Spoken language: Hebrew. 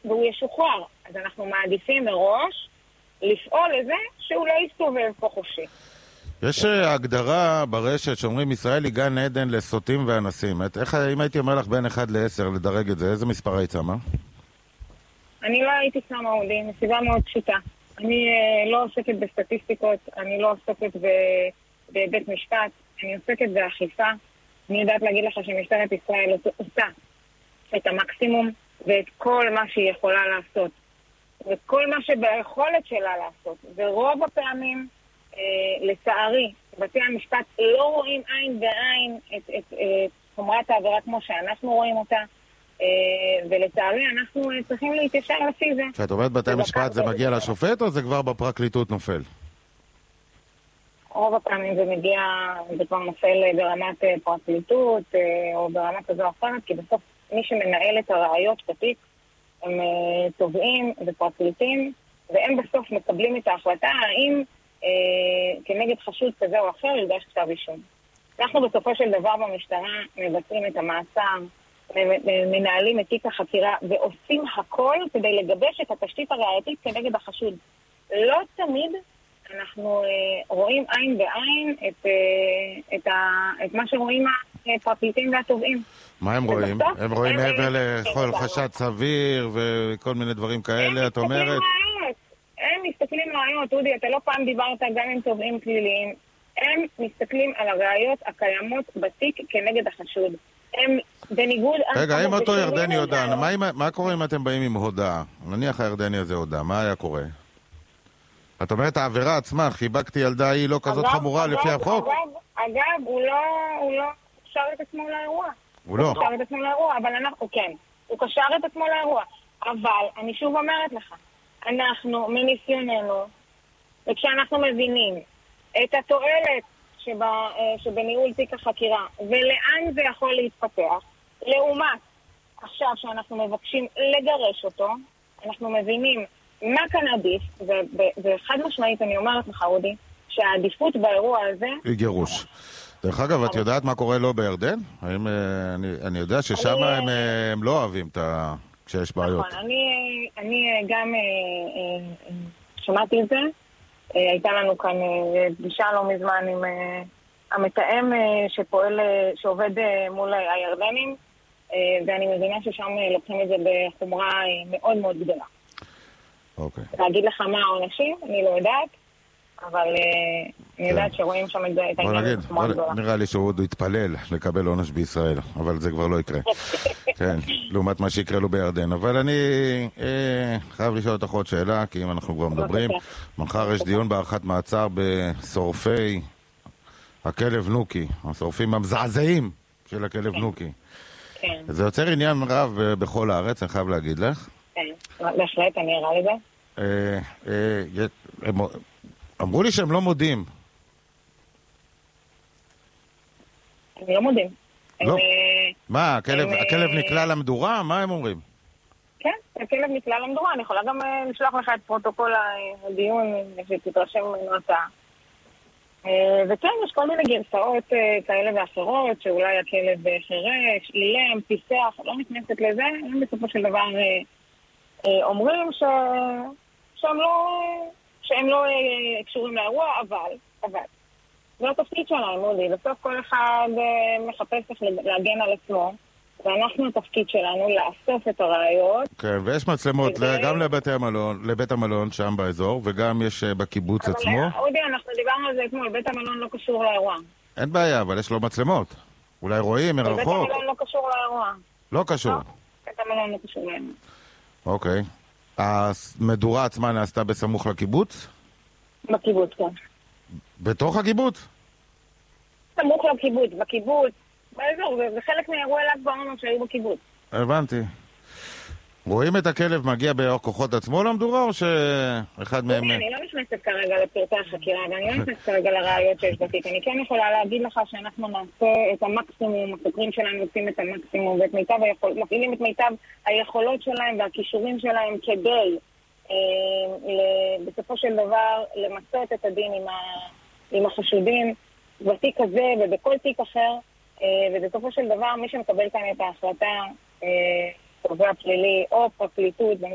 והוא ישוחרר. אז אנחנו מעדיפים מראש לפעול לזה שהוא לא יסתובב פה חופשי. יש הגדרה ברשת שאומרים ישראל היא גן עדן לסוטים ואנסים. אם הייתי אומר לך בין 1 ל-10 לדרג את זה, איזה מספר היית שמה? אני לא הייתי שמה עודי, מסיבה מאוד פשוטה. אני לא עוסקת בסטטיסטיקות, אני לא עוסקת בבית משפט, אני עוסקת באכיפה. אני יודעת להגיד לך שמשטרת ישראל עושה את המקסימום ואת כל מה שהיא יכולה לעשות. וכל מה שביכולת שלה לעשות. ורוב הפעמים, לצערי, בתי המשפט לא רואים עין בעין את חומרת העבירה כמו שאנחנו רואים אותה. ולצערי אנחנו צריכים להתיישר לפי זה. כשאת אומרת בתי המשפט זה מגיע לשופט או זה כבר בפרקליטות נופל? רוב הפעמים זה מגיע, זה כבר נופל ברמת פרקליטות או ברמת כזו אחרת, כי בסוף מי שמנהל את הראיות בתיק הם תובעים ופרקליטים, והם בסוף מקבלים את ההחלטה האם כנגד חשוד כזה או אחר יוגש כתב אישום. אנחנו בסופו של דבר במשטרה מבצעים את המעצר, מנהלים את תיק החקירה ועושים הכל כדי לגבש את התשתית הראייתית כנגד החשוד. לא תמיד אנחנו רואים עין בעין את מה שרואים הפרקליטים והתובעים. מה הם רואים? הם רואים מעבר לכל חשד סביר וכל מיני דברים כאלה, את אומרת? הם מסתכלים ראיות, אודי, אתה לא פעם דיברת גם עם תובעים פליליים, הם מסתכלים על הראיות הקיימות בתיק כנגד החשוד. הם בניגוד... רגע, אם אותו ירדני הודע, מה קורה אם אתם באים עם הודעה? נניח הירדני הזה הודע, מה היה קורה? את אומרת, העבירה עצמה, חיבקתי ילדה, היא לא כזאת חמורה לפי החוק? אגב, הוא לא קשר את עצמו לאירוע. הוא לא? הוא קשר את עצמו לאירוע, אבל אנחנו, כן, הוא קשר את עצמו לאירוע. אבל, אני שוב אומרת לך, אנחנו, מניסיוננו, וכשאנחנו מבינים את התועלת שבניהול תיק החקירה, ולאן זה יכול להתפתח, לעומת עכשיו שאנחנו מבקשים לגרש אותו, אנחנו מבינים מה כאן עדיף, וחד משמעית אני אומרת לך, אודי, שהעדיפות באירוע הזה... היא גירוש. דרך אגב, את יודעת מה קורה לו בירדן? אני יודע ששם הם לא אוהבים כשיש בעיות. נכון, אני גם שמעתי את זה. הייתה לנו כאן פגישה לא מזמן עם המתאם שעובד מול הירדנים, ואני מבינה ששם לוקחים את זה בחומרה מאוד מאוד גדולה. אוקיי. להגיד לך מה העונשים, אני לא יודעת, אבל אני יודעת שרואים שם את העניין בחומרה גדולה. נראה לי שהוא עוד יתפלל לקבל עונש בישראל, אבל זה כבר לא יקרה. כן, לעומת מה שיקרה לו בירדן. אבל אני חייב לשאול אותך עוד שאלה, כי אם אנחנו כבר מדברים, מחר יש דיון בהארכת מעצר בשורפי הכלב נוקי, השורפים המזעזעים של הכלב נוקי. כן. זה יוצר עניין רב בכל הארץ, אני חייב להגיד לך. כן, בהחלט, אני אראה לזה. אמרו לי שהם לא מודים. הם לא מודים. לא. מה, הכלב נקלע למדורה? מה הם אומרים? כן, הכלב נקלע למדורה. אני יכולה גם לשלוח לך את פרוטוקול הדיון שתתרשם ממנו הצעה. וכן, יש כל מיני גרסאות כאלה ואחרות, שאולי הכלב חירש, אילם, פיסח, לא נכנסת לזה. הם בסופו של דבר אומרים שהם לא קשורים לאירוע, אבל זה התפקיד שלהם, מודי. בסוף כל אחד מחפש איך להגן על עצמו, ואנחנו התפקיד שלנו לאסוף את הראיות. כן, ויש מצלמות גם לבית המלון שם באזור, וגם יש בקיבוץ עצמו. אבל אודי, אנחנו דיברנו על זה אתמול, בית המלון לא קשור לאירוע. אין בעיה, אבל יש לו מצלמות. אולי רואים מרחוק. בית המלון לא קשור לאירוע. לא קשור. לא, בית המלון לא קשור לאירוע. אוקיי. המדורה עצמה נעשתה בסמוך לקיבוץ? בקיבוץ, כן. בתוך הקיבוץ? סמוך לקיבוץ, בקיבוץ, באזור, זה חלק מאירועי ל"ג בעומר שהיו בקיבוץ. הבנתי. רואים את הכלב מגיע בכוחות עצמו למדורה או שאחד מהם... אני לא נכנסת כרגע לפרטי החקירה, ואני לא נכנסת כרגע לראיות שיש בתיק. אני כן יכולה להגיד לך שאנחנו נעשה את המקסימום, החוקרים שלנו עושים את המקסימום, מפעילים את מיטב היכולות שלהם והכישורים שלהם כדי בסופו של דבר למצות את הדין עם החשודים בתיק הזה ובכל תיק אחר, ובסופו של דבר מי שמקבל כאן את ההחלטה תובע פלילי או פרקליטות